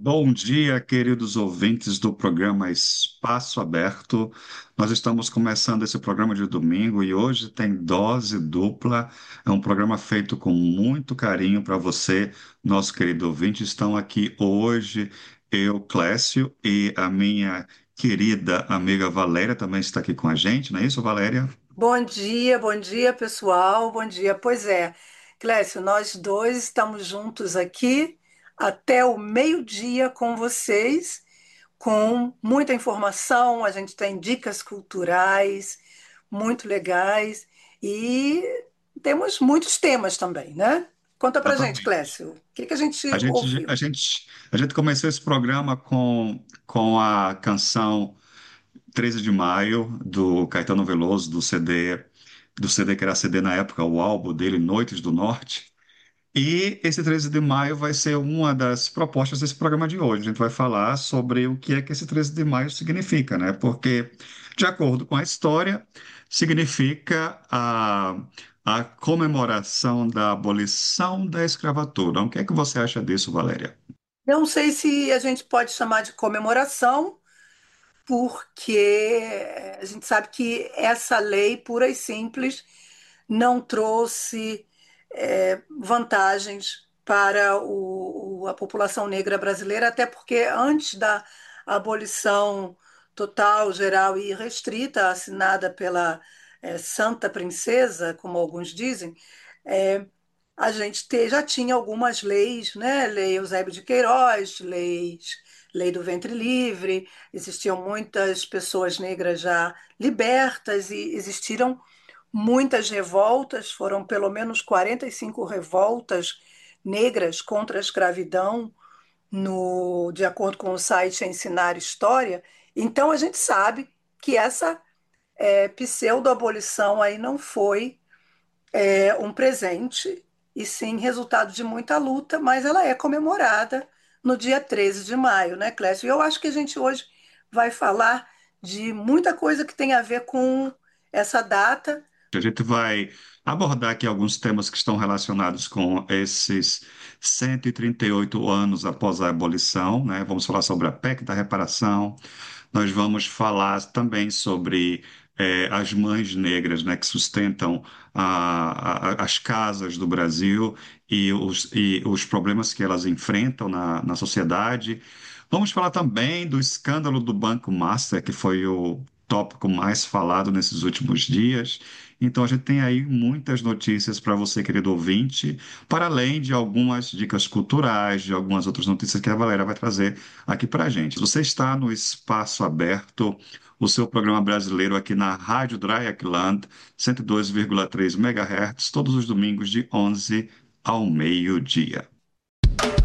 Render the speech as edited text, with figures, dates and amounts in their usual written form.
Bom dia, queridos ouvintes do programa Espaço Aberto. Nós estamos começando esse programa de domingo e hoje tem dose dupla. É um programa feito com muito carinho para você, nosso querido ouvinte. Estão aqui hoje eu, Clécio, e a minha querida amiga Valéria também está aqui com a gente, não é isso, Valéria? Bom dia, pessoal. Bom dia. Pois é, Clécio, nós dois estamos juntos aqui até o meio-dia com vocês, com muita informação. A gente tem dicas culturais muito legais e temos muitos temas também, né? Conta pra gente, Exatamente. Clécio, o que que a gente A gente, a ouviu? gente, a gente começou esse programa com a canção 13 de maio, do Caetano Veloso, do CD que era CD na época, o álbum dele, Noites do Norte. E esse 13 de maio vai ser uma das propostas desse programa de hoje. A gente vai falar sobre o que é que esse 13 de maio significa, né? Porque, de acordo com a história, significa a comemoração da abolição da escravatura. O que é que você acha disso, Valéria? Não sei se a gente pode chamar de comemoração, porque a gente sabe que essa lei pura e simples não trouxe vantagens para a população negra brasileira, até porque antes da abolição total, geral e restrita, assinada pela Santa Princesa, como alguns dizem, eh, a gente já tinha algumas leis, né? Lei Eusébio de Queiroz, lei do ventre livre, existiam muitas pessoas negras já libertas e existiram muitas revoltas, foram pelo menos 45 revoltas negras contra a escravidão, de acordo com o site Ensinar História. Então a gente sabe que essa pseudo-abolição aí não foi um presente, e sim resultado de muita luta, mas ela é comemorada no dia 13 de maio, né, Clécio? E eu acho que a gente hoje vai falar de muita coisa que tem a ver com essa data. A gente vai abordar aqui alguns temas que estão relacionados com esses 138 anos após a abolição, né? Vamos falar sobre a PEC da reparação, nós vamos falar também sobre as mães negras, né, que sustentam as casas do Brasil e os problemas que elas enfrentam na sociedade. Vamos falar também do escândalo do Banco Master, que foi o tópico mais falado nesses últimos dias. Então, a gente tem aí muitas notícias para você, querido ouvinte, para além de algumas dicas culturais, de algumas outras notícias que a Valéria vai trazer aqui para a gente. Você está no Espaço Aberto, o seu programa brasileiro aqui na Rádio Dreieckland, 102,3 MHz, todos os domingos de 11 ao meio-dia.